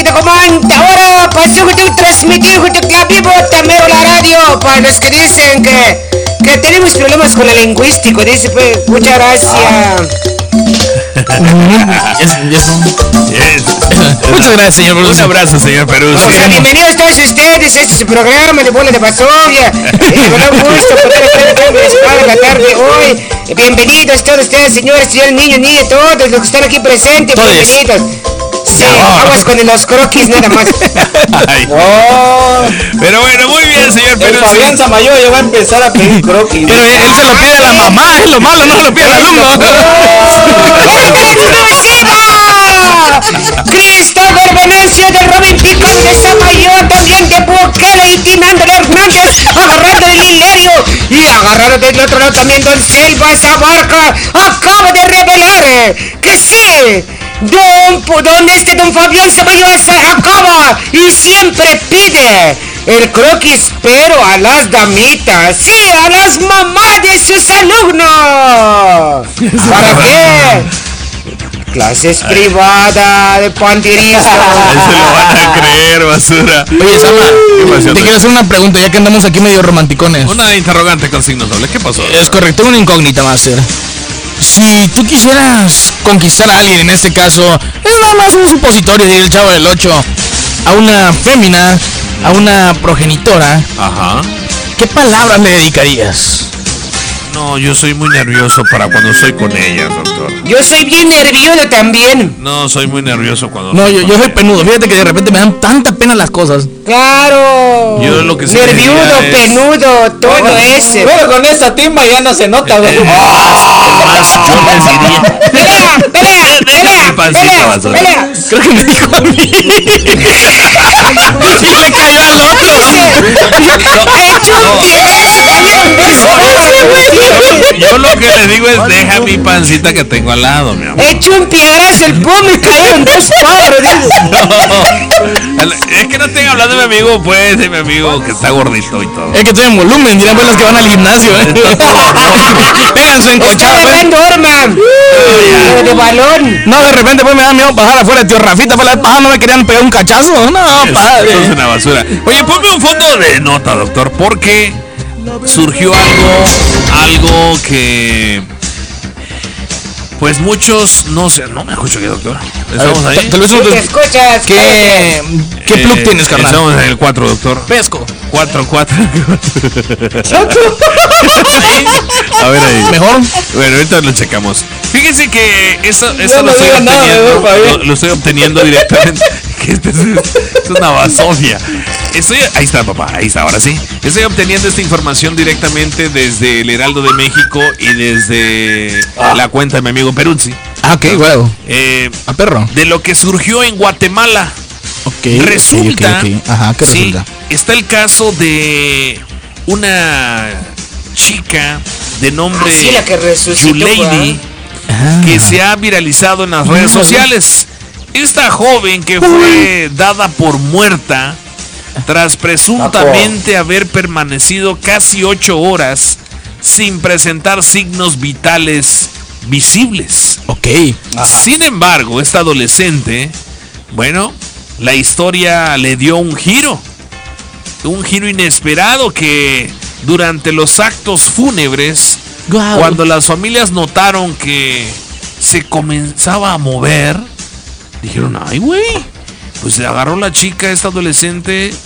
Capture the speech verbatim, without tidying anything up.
te comanda. Ahora pasó que tú transmitir junto a vivo también la radio. Para los que dicen que, que tenemos problemas con el lingüístico. Dice, pues, muchas gracias. yes, yes, yes. Muchas gracias, señor Peruzzi. Un abrazo, señor Peruzzi. O sea, bienvenidos todos ustedes. Este es su programa de Bola de Basofia. Y me da un gusto poder estar en la tarde hoy. Bienvenidos todos ustedes, señores, señores, niños, niñas, todos los que están aquí presentes. Todos. Bienvenidos. Sí, aguas con los croquis nada más. Ay. No. Pero bueno, muy bien, señor El Peruzzi. Fabián Samayoa ya va a empezar a pedir croquis. Pero él se lo pide a la mamá, es lo malo, no se lo pide al alumno. Christopher Venancio de Robin Picón de Samayoa, también de Bukele y Tinándole Hernández, agarrando el hilerio y agarrando del otro lado también Don Selva Zabarca, acaba de revelar eh, que sí, Don, don este Don Fabián Samayoa se acaba y siempre pide el croquis, pero a las damitas, sí, a las mamás de sus alumnos. ¿Para qué? Clases privadas de panterismo. Se lo van a creer, basura. Oye, Sama, pasó? te quiero hacer una pregunta, ya que andamos aquí medio romanticones. Una interrogante con signos dobles. ¿Qué pasó? Es correcto, una incógnita, Master. Si tú quisieras conquistar a alguien, en este caso, es nada más un supositorio, diría el Chavo del ocho, a una fémina, a una progenitora, Ajá. ¿qué palabras le dedicarías? No, yo soy muy nervioso para cuando soy con ella, doctor. Yo soy bien nervioso también. No, soy muy nervioso cuando No, soy yo, con yo soy ella. penudo, fíjate que de repente me dan tanta pena las cosas. Claro. Yo lo que sí nerviudo, diría es- penudo, todo ese. Pero con esta timba ya no se nota, güey. Más yo les diría. Pelea, pelea, Deja mi pelea, pancita, pelea, basura. pelea. Creo que me dijo a mí. Y le cayó al otro. Yo lo que le digo es deja mi pancita que tengo al lado, mi amor. He hecho un piedrazo el pum y cayeron dos cuadros. No, es que no estén hablando de mi amigo, pues, de mi amigo que está gordito y todo. Es que estoy en volumen, dirán pues los que van al gimnasio, ¿eh? Vengan su Está encochado, ¿eh? agarrando horma. Pero de balón. No, de repente pues me da miedo bajar afuera de tío Rafita, pues las pajas no me querían pegar un cachazo. No, Eso es padre. una basura. Oye, ponme un fondo de nota, doctor, porque surgió algo, algo que, pues muchos no sé, no me escucho aquí, doctor. Estamos A ver, ahí. Tal vez ¿Qué te un... escuchas? ¿Qué, ¿Qué plug Eh, tienes, carnal? Estamos en el cuatro, doctor. Pesco. cuatro, cuatro. A ver ahí. ¿Mejor? Bueno, ahorita lo checamos. Fíjense que eso, eso No lo, me estoy digas nada, obteniendo, ¿no, Fabián? lo, lo estoy obteniendo directamente. Que este es, es una basofia. Estoy, ahí está, papá, ahí está, ahora sí. Estoy obteniendo esta información directamente desde el Heraldo de México y desde la cuenta de mi amigo Peruzzi. Ah, ok, huevo. Eh, A perro. de lo que surgió en Guatemala. Ok. Resulta, ok, ok, ok. Ajá, ¿qué sí, resulta? está el caso de una chica de nombre Ah, sí, la que resucitó, Yulady, Ah. que se ha viralizado en las redes sociales. Esta joven que fue dada por muerta tras presuntamente haber permanecido casi ocho horas sin presentar signos vitales visibles. Ok. Sin embargo, esta adolescente, bueno, la historia le dio un giro, un giro inesperado que durante los actos fúnebres, Guau. cuando las familias notaron que se comenzaba a mover, dijeron, ay güey, pues se agarró la chica, esta adolescente,